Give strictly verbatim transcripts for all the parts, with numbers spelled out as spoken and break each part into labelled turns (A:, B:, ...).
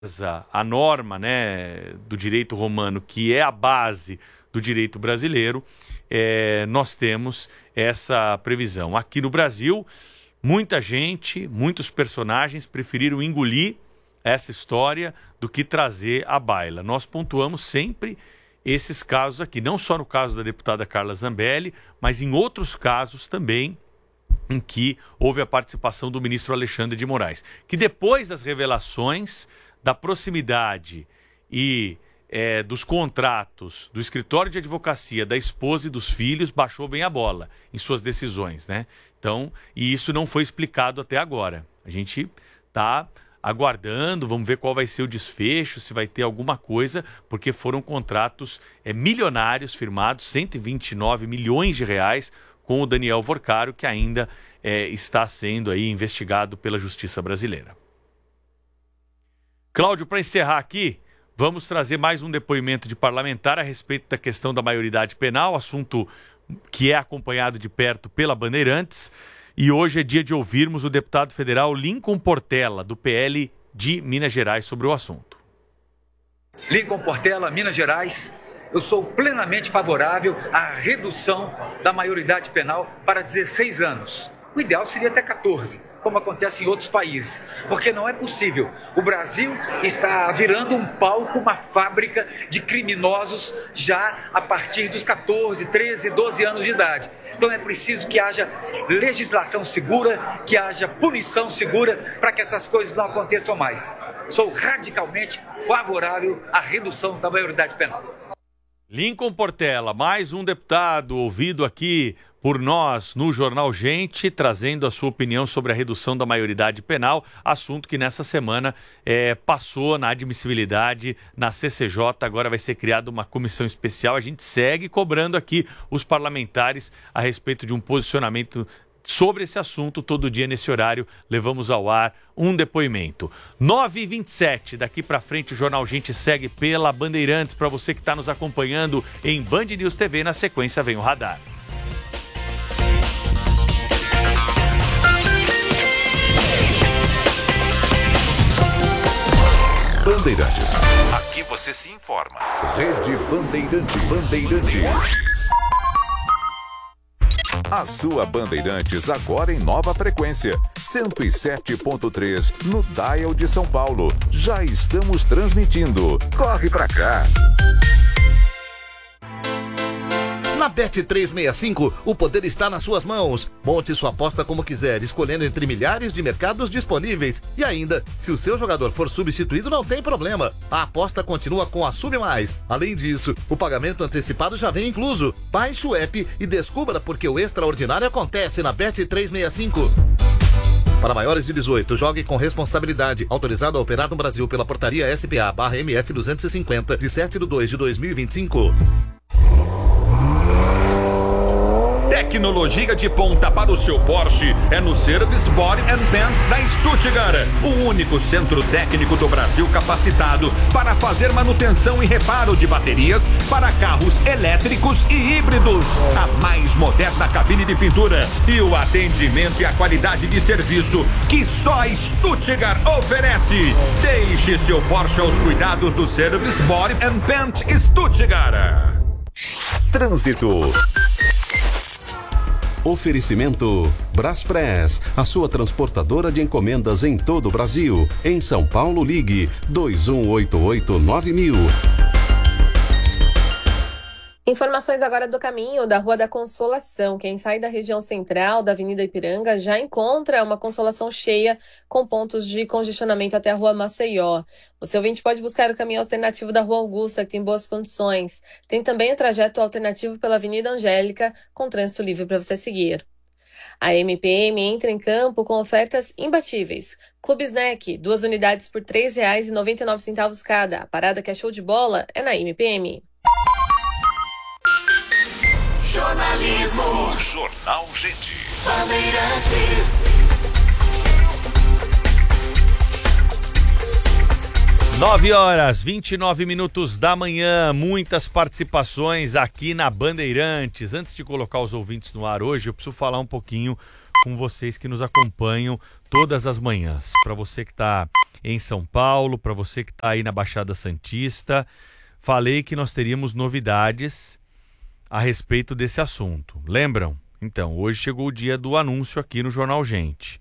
A: a norma, né, do direito romano, que é a base do direito brasileiro, é, nós temos essa previsão. Aqui no Brasil, muita gente, muitos personagens preferiram engolir essa história do que trazer à baila. Nós pontuamos sempre esses casos aqui, não só no caso da deputada Carla Zambelli, mas em outros casos também, em que houve a participação do ministro Alexandre de Moraes, que depois das revelações da proximidade e é, dos contratos do escritório de advocacia da esposa e dos filhos, baixou bem a bola em suas decisões, né? Então, e isso não foi explicado até agora. A gente está aguardando, vamos ver qual vai ser o desfecho, se vai ter alguma coisa, porque foram contratos é, milionários firmados, cento e vinte e nove milhões de reais, com o Daniel Vorcaro, que ainda é, está sendo aí investigado pela Justiça Brasileira. Cláudio, para encerrar aqui, vamos trazer mais um depoimento de parlamentar a respeito da questão da maioridade penal, assunto que é acompanhado de perto pela Bandeirantes. E hoje é dia de ouvirmos o deputado federal Lincoln Portela, do P L de Minas Gerais, sobre o assunto.
B: Lincoln Portela, Minas Gerais. Eu sou plenamente favorável à redução da maioridade penal para dezesseis anos. O ideal seria até quatorze, como acontece em outros países, porque não é possível. O Brasil está virando um palco, uma fábrica de criminosos já a partir dos quatorze, treze, doze anos de idade. Então é preciso que haja legislação segura, que haja punição segura para que essas coisas não aconteçam mais. Sou radicalmente favorável à redução da maioridade penal.
A: Lincoln Portela, mais um deputado ouvido aqui por nós no Jornal Gente, trazendo a sua opinião sobre a redução da maioridade penal, assunto que nessa semana é, passou na admissibilidade na C C J, agora vai ser criada uma comissão especial. A gente segue cobrando aqui os parlamentares a respeito de um posicionamento sobre esse assunto. Todo dia nesse horário levamos ao ar um depoimento. nove e vinte e sete, daqui para frente o Jornal Gente segue pela Bandeirantes. Para você que está nos acompanhando em Band News T V, na sequência vem o Radar.
C: Bandeirantes. Aqui você se informa. Rede Bandeirantes. Bandeirantes. A sua Bandeirantes agora em nova frequência, cento e sete ponto três no Dial de São Paulo. Já estamos transmitindo. Corre pra cá.
D: Na Bet trezentos e sessenta e cinco, o poder está nas suas mãos. Monte sua aposta como quiser, escolhendo entre milhares de mercados disponíveis. E ainda, se o seu jogador for substituído, não tem problema. A aposta continua com a Sub Mais. Além disso, o pagamento antecipado já vem incluso. Baixe o app e descubra porque o extraordinário acontece na Bet trezentos e sessenta e cinco. Para maiores de dezoito, jogue com responsabilidade. Autorizado a operar no Brasil pela portaria S P A barra M F duzentos e cinquenta, de sete de dois de dois mil e vinte e cinco.
E: Tecnologia de ponta para o seu Porsche é no Service Body and Paint da Stuttgart, o único centro técnico do Brasil capacitado para fazer manutenção e reparo de baterias para carros elétricos e híbridos. A mais moderna cabine de pintura e o atendimento e a qualidade de serviço que só a Stuttgart oferece. Deixe seu Porsche aos cuidados do Service Body and Paint Stuttgart.
C: Trânsito. Oferecimento Braspress, a sua transportadora de encomendas em todo o Brasil. Em São Paulo, ligue dois um oito oito nove mil.
F: Informações agora do caminho da Rua da Consolação. Quem sai da região central da Avenida Ipiranga já encontra uma Consolação cheia com pontos de congestionamento até a Rua Maceió. O seu ouvinte pode buscar o caminho alternativo da Rua Augusta, que tem boas condições. Tem também o trajeto alternativo pela Avenida Angélica, com trânsito livre para você seguir. A M P M entra em campo com ofertas imbatíveis. Clube Snack, duas unidades por três reais e noventa e nove centavos cada. A parada que é show de bola é na M P M.
C: Jornalismo. Jornal Gente.
A: Bandeirantes. nove horas, vinte e nove minutos da manhã, muitas participações aqui na Bandeirantes. Antes de colocar os ouvintes no ar hoje, eu preciso falar um pouquinho com vocês que nos acompanham todas as manhãs. Para você que está em São Paulo, para você que está aí na Baixada Santista, falei que nós teríamos novidades a respeito desse assunto. Lembram? Então, hoje chegou o dia do anúncio aqui no Jornal Gente.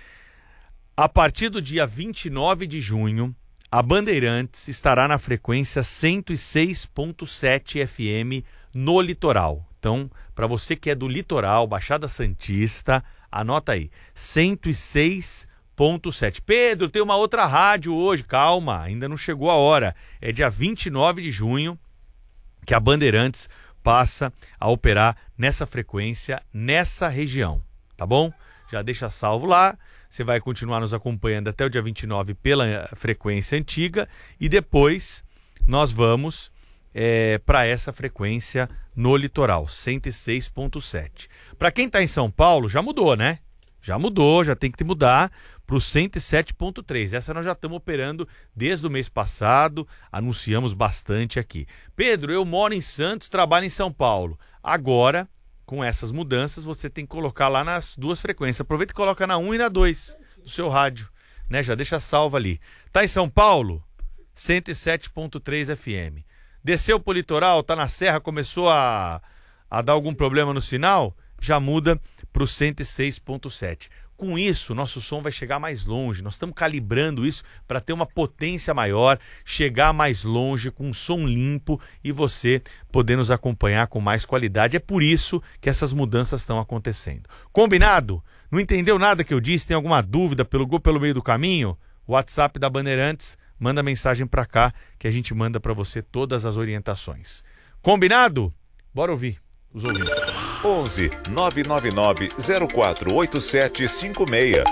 A: A partir do dia vinte e nove de junho, a Bandeirantes estará na frequência cento e seis ponto sete F M no litoral. Então, para você que é do litoral, Baixada Santista, anota aí, cento e seis ponto sete. Pedro, tem uma outra rádio hoje. Calma, ainda não chegou a hora. É dia vinte e nove de junho que a Bandeirantes passa a operar nessa frequência, nessa região, tá bom? Já deixa salvo lá. Você vai continuar nos acompanhando até o dia vinte e nove pela frequência antiga e depois nós vamos é, para essa frequência no litoral, cento e seis ponto sete. Para quem está em São Paulo, já mudou, né? Já mudou, já tem que mudar para o cento e sete ponto três. Essa nós já estamos operando desde o mês passado, anunciamos bastante aqui. Pedro, eu moro em Santos, trabalho em São Paulo. Agora, com essas mudanças, você tem que colocar lá nas duas frequências. Aproveita e coloca na um e na dois do seu rádio, né? Já deixa salva ali. Tá em São Paulo? cento e sete ponto três F M. Desceu pro litoral, tá na serra, começou a, a dar algum problema no sinal, já muda para o cento e seis ponto sete. Com isso, nosso som vai chegar mais longe. Nós estamos calibrando isso para ter uma potência maior, chegar mais longe, com um som limpo e você poder nos acompanhar com mais qualidade. É por isso que essas mudanças estão acontecendo. Combinado? Não entendeu nada que eu disse? Tem alguma dúvida pelo gol pelo meio do caminho? WhatsApp da Bandeirantes, manda mensagem para cá que a gente manda para você todas as orientações. Combinado? Bora ouvir os ouvintes.
C: onze nove nove nove zero quatro oito sete cinco seis.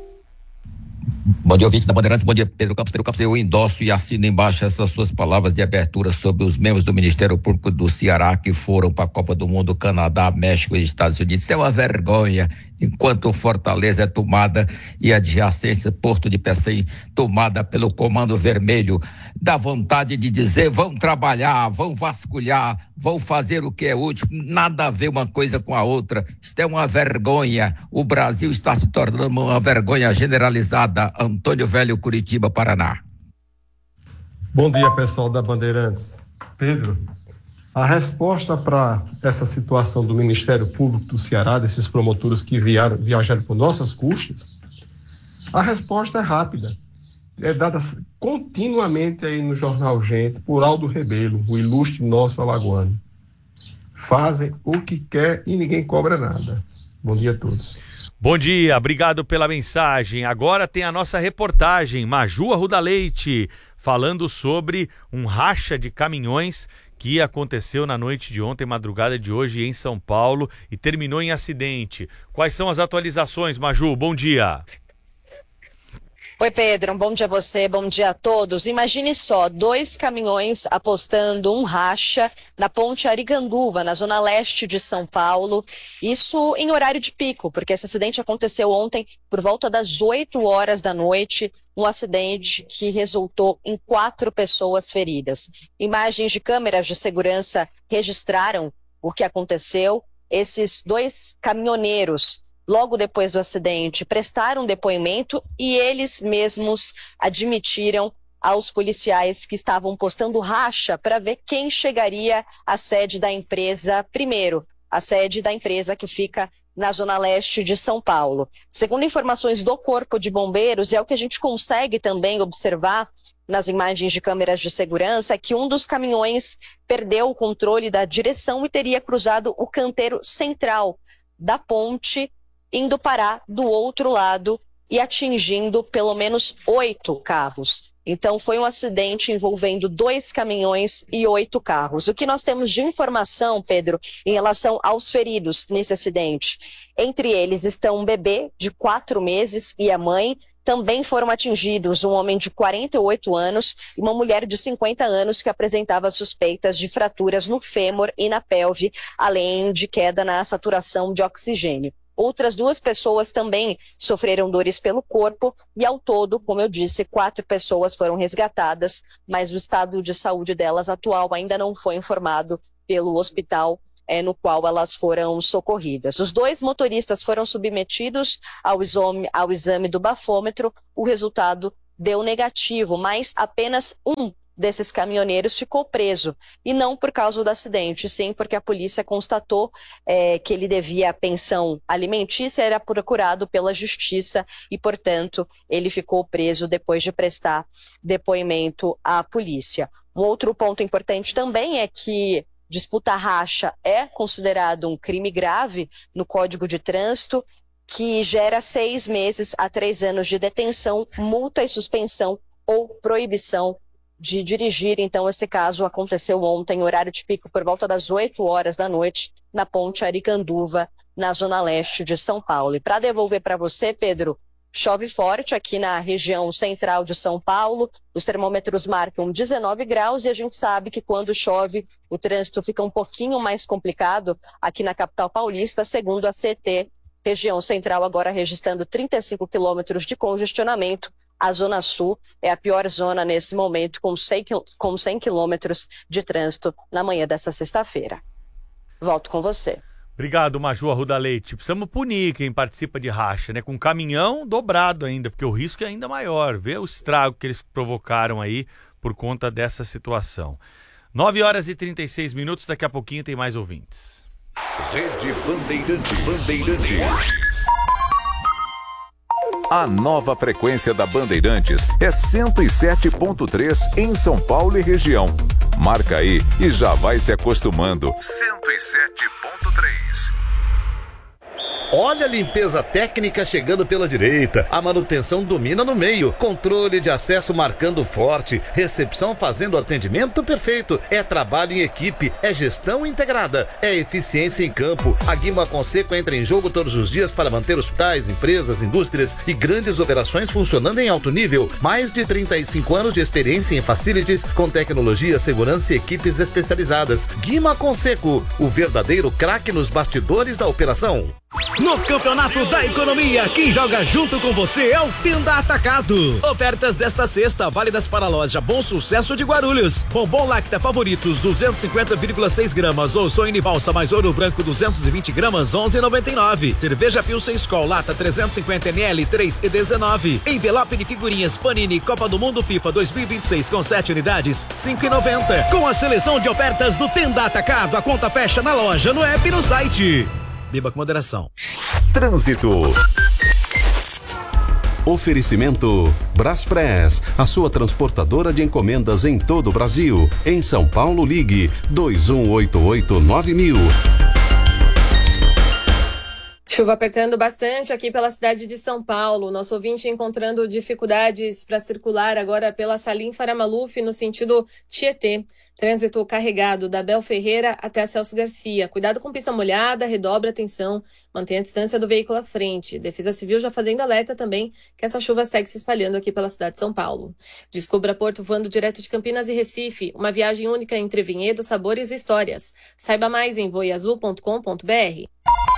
G: Bom dia, ouvintes da Bandeirantes. Bom dia, Pedro Campos. Pedro Campos, eu endosso e assino embaixo essas suas palavras de abertura sobre os membros do Ministério Público do Ceará que foram para a Copa do Mundo, Canadá, México e Estados Unidos. Isso é uma vergonha, enquanto Fortaleza é tomada e a adjacência Porto de Pecém tomada pelo Comando Vermelho. Dá vontade de dizer, vão trabalhar, vão vasculhar, vão fazer o que é útil, nada a ver uma coisa com a outra. Isto é uma vergonha. O Brasil está se tornando uma vergonha generalizada. Antônio Velho, Curitiba, Paraná.
H: Bom dia, pessoal da Bandeirantes. Pedro, a resposta para essa situação do Ministério Público do Ceará, desses promotores que vieram, viajaram por nossas custas, a resposta é rápida. É dada continuamente aí no Jornal Gente por Aldo Rebelo, o ilustre nosso alagoano. Fazem o que quer e ninguém cobra nada. Bom dia a todos.
A: Bom dia, obrigado pela mensagem. Agora tem a nossa reportagem, Maju Arruda Leite, falando sobre um racha de caminhões que aconteceu na noite de ontem, madrugada de hoje em São Paulo e terminou em acidente. Quais são as atualizações, Maju? Bom dia.
I: Oi, Pedro, um bom dia a você, bom dia a todos. Imagine só, dois caminhões apostando um racha na ponte Ariganduva, na zona leste de São Paulo, isso em horário de pico, porque esse acidente aconteceu ontem por volta das oito horas da noite, um acidente que resultou em quatro pessoas feridas. Imagens de câmeras de segurança registraram o que aconteceu. Esses dois caminhoneiros, logo depois do acidente, prestaram depoimento e eles mesmos admitiram aos policiais que estavam postando racha para ver quem chegaria à sede da empresa primeiro, a sede da empresa que fica na zona leste de São Paulo. Segundo informações do Corpo de Bombeiros, é o que a gente consegue também observar nas imagens de câmeras de segurança, é que um dos caminhões perdeu o controle da direção e teria cruzado o canteiro central da ponte, indo parar do outro lado e atingindo pelo menos oito carros. Então foi um acidente envolvendo dois caminhões e oito carros. O que nós temos de informação, Pedro, em relação aos feridos nesse acidente? Entre eles estão um bebê de quatro meses e a mãe. Também foram atingidos um homem de quarenta e oito anos e uma mulher de cinquenta anos que apresentava suspeitas de fraturas no fêmur e na pelve, além de queda na saturação de oxigênio. Outras duas pessoas também sofreram dores pelo corpo e, ao todo, como eu disse, quatro pessoas foram resgatadas, mas o estado de saúde delas atual ainda não foi informado pelo Hospital é, no qual elas foram socorridas. Os dois motoristas foram submetidos ao exame, ao exame do bafômetro, o resultado deu negativo, mas apenas um desses caminhoneiros ficou preso, e não por causa do acidente, sim porque a polícia constatou é, que ele devia pensão alimentícia, era procurado pela justiça e, portanto, ele ficou preso depois de prestar depoimento à polícia. Um outro ponto importante também é que disputa racha é considerado um crime grave no Código de Trânsito, que gera seis meses a três anos de detenção, multa e suspensão ou proibição de dirigir. Então, esse caso aconteceu ontem, horário de pico, por volta das oito horas da noite, na ponte Aricanduva, na zona leste de São Paulo. E para devolver para você, Pedro, chove forte aqui na região central de São Paulo, os termômetros marcam dezenove graus e a gente sabe que quando chove o trânsito fica um pouquinho mais complicado aqui na capital paulista, segundo a C T, região central agora registrando trinta e cinco quilômetros de congestionamento. A Zona Sul é a pior zona nesse momento, com cem quilômetros de trânsito na manhã dessa sexta-feira. Volto com você.
A: Obrigado, Maju Arruda Leite. Precisamos punir quem participa de racha, né? Com caminhão dobrado ainda, porque o risco é ainda maior. Vê o estrago que eles provocaram aí por conta dessa situação. nove horas e trinta e seis minutos, daqui a pouquinho tem mais ouvintes.
C: Rede Bandeirantes. Bandeirantes. A nova frequência da Bandeirantes é cento e sete ponto três em São Paulo e região. Marca aí e já vai se acostumando. cento e sete ponto três.
D: Olha a limpeza técnica chegando pela direita, a manutenção domina no meio, controle de acesso marcando forte, recepção fazendo atendimento perfeito. É trabalho em equipe, é gestão integrada, é eficiência em campo. A Guima Conseco entra em jogo todos os dias para manter hospitais, empresas, indústrias e grandes operações funcionando em alto nível. Mais de trinta e cinco anos de experiência em facilities com tecnologia, segurança e equipes especializadas. Guima Conseco, o verdadeiro craque nos bastidores da operação.
J: No Campeonato da Economia, quem joga junto com você é o Tenda Atacado. Ofertas desta sexta, válidas para a loja Bom Sucesso de Guarulhos. Bombom Lacta Favoritos, duzentos e cinquenta vírgula seis gramas. Ou Sonho Valsa mais Ouro Branco, duzentos e vinte gramas, onze reais e noventa e nove centavos. Cerveja Pilsen Skol Lata, trezentos e cinquenta mililitros, três reais e dezenove centavos. Envelope de figurinhas Panini Copa do Mundo FIFA dois mil e vinte e seis com sete unidades, cinco reais e noventa centavos. Com a seleção de ofertas do Tenda Atacado, a conta fecha na loja, no app e no site. Beba com moderação.
C: Trânsito.
K: Oferecimento Braspress, a sua transportadora de encomendas em todo o Brasil. Em São Paulo, ligue dois um oito oito nove mil.
F: Chuva apertando bastante aqui pela cidade de São Paulo. Nosso ouvinte encontrando dificuldades para circular agora pela Salim Faramaluf no sentido Tietê. Trânsito carregado da Bel Ferreira até a Celso Garcia. Cuidado com pista molhada, redobre a atenção, mantenha a distância do veículo à frente. Defesa Civil já fazendo alerta também que essa chuva segue se espalhando aqui pela cidade de São Paulo. Descubra Porto voando direto de Campinas e Recife. Uma viagem única entre vinhedos, sabores e histórias. Saiba mais em voe azul ponto com ponto br.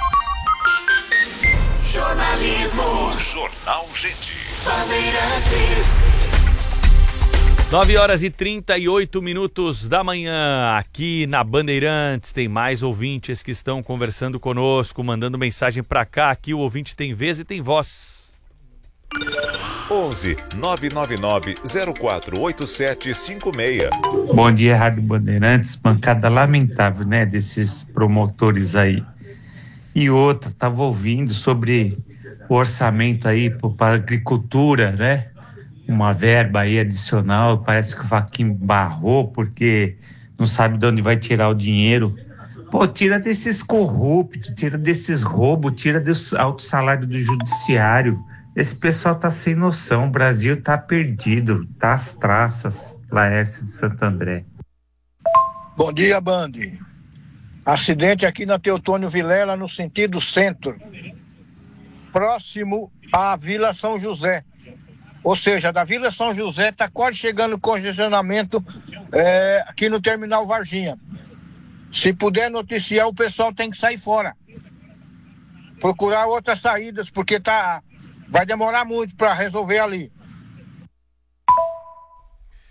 C: Jornalismo. Jornal Gente.
A: Bandeirantes. nove horas e trinta e oito minutos da manhã, aqui na Bandeirantes. Tem mais ouvintes que estão conversando conosco, mandando mensagem para cá. Aqui o ouvinte tem vez e tem voz.
C: onze nove nove nove zero quatro oito sete cinco seis.
L: Bom dia, Rádio Bandeirantes. Bancada lamentável, né, desses promotores aí. E outra, estava ouvindo sobre o orçamento aí para a agricultura, né? Uma verba aí adicional, parece que o Fachin barrou porque não sabe de onde vai tirar o dinheiro. Pô, tira desses corruptos, tira desses roubos, tira desse alto salário do judiciário. Esse pessoal tá sem noção, o Brasil tá perdido, tá às traças. Laércio de Santo André.
M: Bom dia, Band. Acidente aqui na Teotônio Vilela, no sentido centro, próximo à Vila São José. Ou seja, da Vila São José está quase chegando o congestionamento é, aqui no Terminal Varginha. Se puder noticiar, o pessoal tem que sair fora. Procurar outras saídas, porque tá, vai demorar muito para resolver ali.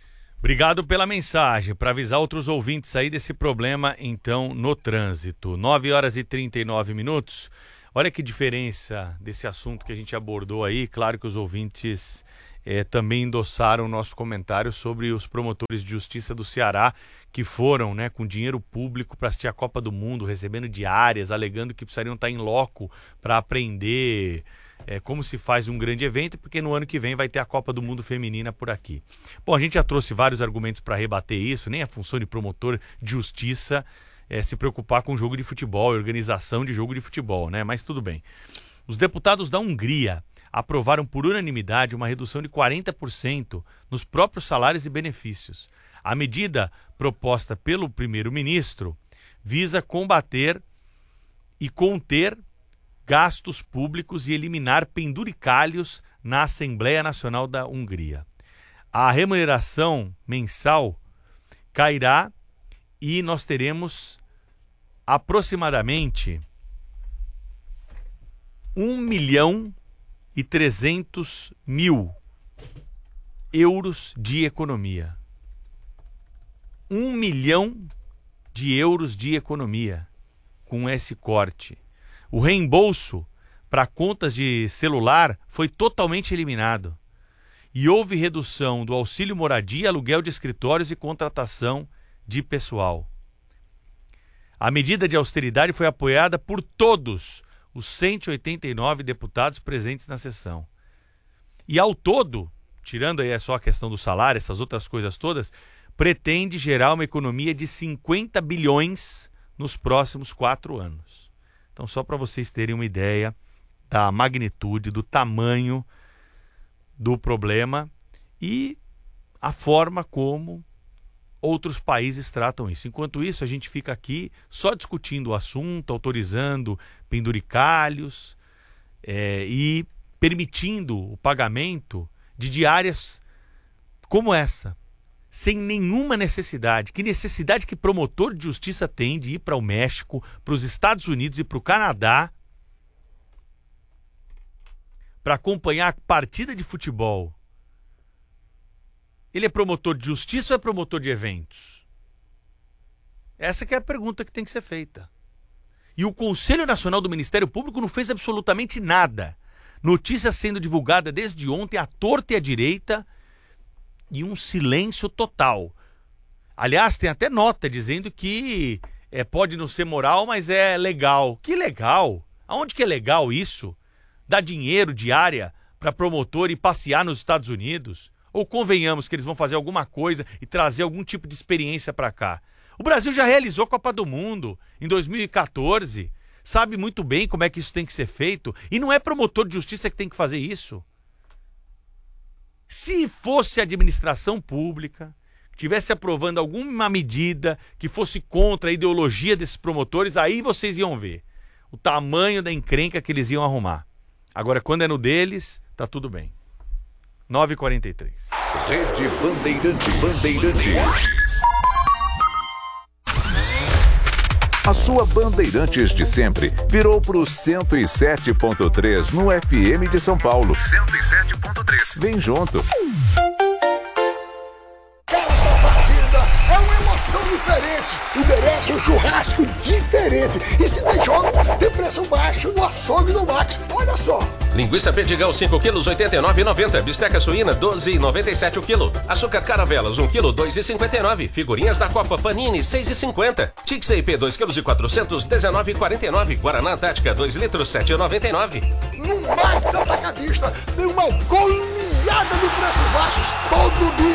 A: Obrigado pela mensagem, para avisar outros ouvintes aí desse problema, então, no trânsito. nove horas e trinta e nove minutos. Olha que diferença desse assunto que a gente abordou aí. Claro que os ouvintes eh, também endossaram o nosso comentário sobre os promotores de justiça do Ceará que foram, né, com dinheiro público para assistir a Copa do Mundo, recebendo diárias, alegando que precisariam estar em loco para aprender é, como se faz um grande evento, porque no ano que vem vai ter a Copa do Mundo Feminina por aqui. Bom, a gente já trouxe vários argumentos para rebater isso, nem a função de promotor de justiça é se preocupar com jogo de futebol, organização de jogo de futebol, né? Mas tudo bem. Os deputados da Hungria aprovaram por unanimidade uma redução de quarenta por cento nos próprios salários e benefícios. A medida proposta pelo primeiro-ministro visa combater e conter gastos públicos e eliminar penduricalhos na Assembleia Nacional da Hungria. A remuneração mensal cairá e nós teremos aproximadamente um milhão e trezentos mil euros de economia. Um milhão de euros de economia com esse corte. O reembolso para contas de celular foi totalmente eliminado. E houve redução do auxílio moradia, aluguel de escritórios e contratação de pessoal. A medida de austeridade foi apoiada por todos os cento e oitenta e nove deputados presentes na sessão. E ao todo, tirando aí só a questão do salário, essas outras coisas todas, pretende gerar uma economia de cinquenta bilhões nos próximos quatro anos. Então, só para vocês terem uma ideia da magnitude, do tamanho do problema e a forma como outros países tratam isso. Enquanto isso, a gente fica aqui só discutindo o assunto, autorizando penduricalhos é, e permitindo o pagamento de diárias como essa, sem nenhuma necessidade. Que necessidade que promotor de justiça tem de ir para o México, para os Estados Unidos e para o Canadá para acompanhar a partida de futebol? Ele é promotor de justiça ou é promotor de eventos? Essa que é a pergunta que tem que ser feita. E o Conselho Nacional do Ministério Público não fez absolutamente nada. Notícia sendo divulgada desde ontem à torta e à direita e um silêncio total. Aliás, tem até nota dizendo que é, pode não ser moral, mas é legal. Que legal? Aonde que é legal isso? Dar dinheiro diária para promotor e passear nos Estados Unidos? Ou convenhamos que eles vão fazer alguma coisa e trazer algum tipo de experiência para cá? O Brasil já realizou a Copa do Mundo em dois mil e quatorze. Sabe muito bem como é que isso tem que ser feito. E não é promotor de justiça que tem que fazer isso. Se fosse a administração pública, que estivesse aprovando alguma medida que fosse contra a ideologia desses promotores, aí vocês iam ver o tamanho da encrenca que eles iam arrumar. Agora, quando é no deles, tá tudo bem. nove e quarenta e três.
C: Rede Bandeirantes. Bandeirantes. A sua Bandeirantes de sempre virou pro cento e sete ponto três no F M de São Paulo. cento e sete ponto três. Vem junto.
N: Cada partida é uma emoção diferente e merece um churrasco diferente. E se tem jogo, tem preço baixo no açougue do Max. Olha só.
O: Linguiça Perdigão cinco quilos, oitenta e nove reais e noventa centavos. Bisteca suína, doze reais e noventa e sete centavos o quilo. Açúcar Caravelas, um quilo, dois reais e cinquenta e nove centavos. Figurinhas da Copa Panini, seis reais e cinquenta centavos. Tix I P, dois quilos e quatrocentos, dezenove reais e quarenta e nove centavos. Guaraná Antártica, dois litros, sete reais e noventa e nove centavos.
N: No Max Atacadista tem uma goleada de preços baixos todo dia.